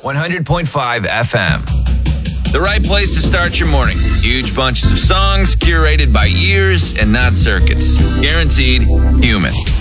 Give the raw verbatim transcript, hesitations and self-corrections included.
one hundred point five F M. The right place to start your morning. Huge bunches of songs curated by ears and not circuits. Guaranteed human.